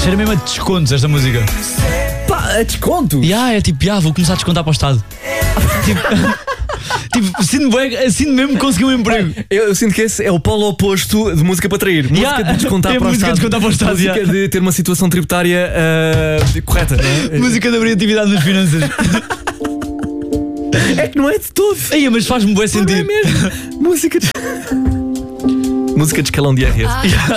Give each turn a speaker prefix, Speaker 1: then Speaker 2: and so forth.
Speaker 1: Cheira mesmo a descontos esta música.
Speaker 2: Pá, a desconto?
Speaker 1: É tipo, vou começar a descontar para o Estado. Tipo, sinto mesmo que consegui um emprego.
Speaker 2: Eu sinto que esse é o polo oposto de música para trair. Música de descontar para o
Speaker 1: música
Speaker 2: Estado.
Speaker 1: de descontar para o Estado.
Speaker 2: Música de ter uma situação tributária correta.
Speaker 1: Música de abriatividade nas finanças.
Speaker 2: É que não é de todo.
Speaker 1: Mas faz-me bom sentido.
Speaker 2: Não é mesmo? Música de escalão de IRS.